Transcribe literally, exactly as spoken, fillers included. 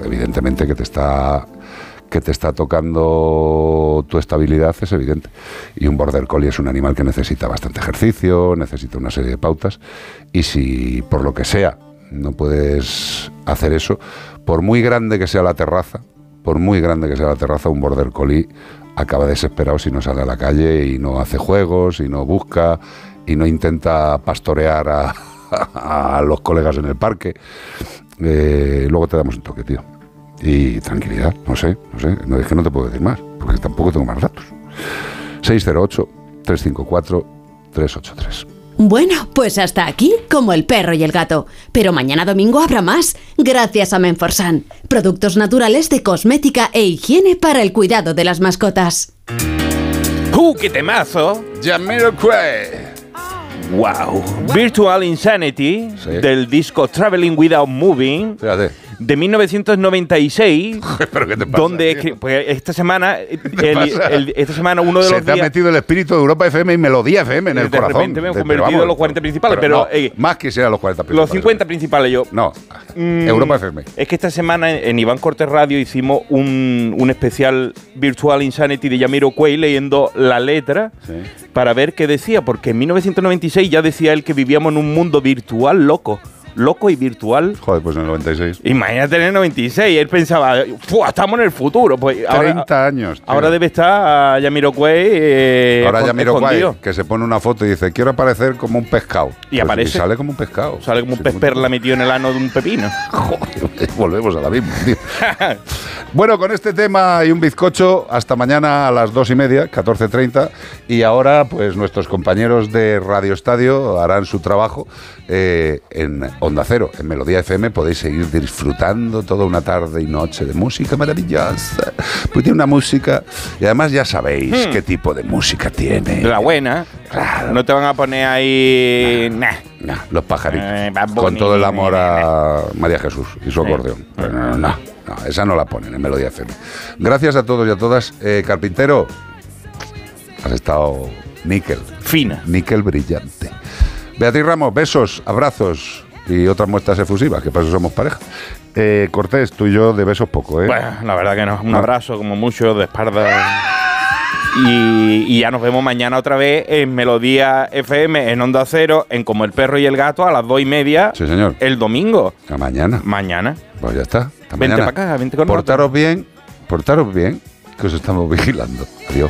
evidentemente que te está... que te está tocando tu estabilidad es evidente. Y un border collie es un animal que necesita bastante ejercicio, necesita una serie de pautas, y si por lo que sea no puedes hacer eso, por muy grande que sea la terraza, por muy grande que sea la terraza, un border collie acaba desesperado si no sale a la calle y no hace juegos, y no busca, y no intenta pastorear a, a, a los colegas en el parque. Eh, luego te damos un toque, tío. Y tranquilidad, no sé, no sé, no, es que no te puedo decir más, porque tampoco tengo más datos. seis cero ocho, tres cinco cuatro, tres ocho tres. Bueno, pues hasta aquí, como el perro y el gato. Pero mañana domingo habrá más, gracias a Menforsan. Productos naturales de cosmética e higiene para el cuidado de las mascotas. ¡Uh, qué temazo! Jamiroquai. ¡Wow! Virtual Insanity, Sí. del disco Traveling Without Moving. Fíjate. De mil novecientos noventa y seis, ¿Pero qué te pasa, donde tío? escri- pues esta semana, el, pasa? el- esta semana uno de Se los te ha días, metido el espíritu de Europa F M y Melodía F M en el de corazón. repente me he De- convertido pero vamos, en los cuarenta principales, pero, no, eh, más quisiera los cuarenta principales. los cincuenta principales yo. No, Mm, Europa F M. Es que esta semana en, en Iván Cortés Radio hicimos un, un especial Virtual Insanity de Jamiroquai leyendo la letra Sí. para ver qué decía, porque en mil novecientos noventa y seis ya decía él que vivíamos en un mundo virtual loco, loco y virtual. Joder, pues en el noventa y seis. Imagínate en el noventa y seis, él pensaba, ¡fua! Estamos en el futuro. Pues ahora, treinta años. Tío. ahora debe estar Jamiroquai eh, Ahora escon- Jamiroquai, escondido. que se pone una foto y dice, quiero aparecer como un pescado. Y aparece. Y sale como un pescado. Sale como un Sí, pez perla metido en el ano de un pepino. Joder, volvemos a la misma, tío. Bueno, con este tema y un bizcocho, hasta mañana a las dos y media, catorce treinta. Y ahora, pues nuestros compañeros de Radio Estadio harán su trabajo eh, en Onda Cero, en Melodía F M. Podéis seguir disfrutando toda una tarde y noche de música maravillosa. Pues tiene una música, y además ya sabéis Hmm. qué tipo de música tiene. De la buena. Claro. No te van a poner ahí. Nah. Nah, los pajaritos. Eh, Bad con Bunny, todo el amor a María Jesús y su acordeón. Eh. Pero no, no, no, esa no la ponen en Melodía F M. Gracias a todos y a todas. Eh, Carpintero, has estado níquel. Fina. Níquel brillante. Beatriz Ramos, besos, abrazos y otras muestras efusivas, que para eso somos pareja. Eh, Cortés, tú y yo de besos poco, ¿eh? Bueno, la verdad que no. Un No. abrazo, como mucho, de espalda. Y, y ya nos vemos mañana otra vez en Melodía F M, en Onda Cero, en Como el Perro y el Gato, a las dos y media. Sí, señor. El domingo. Hasta mañana. Mañana. Pues ya está. Hasta Vente mañana. para acá, vente con Portaros bien, portaros bien, que os estamos vigilando. Adiós.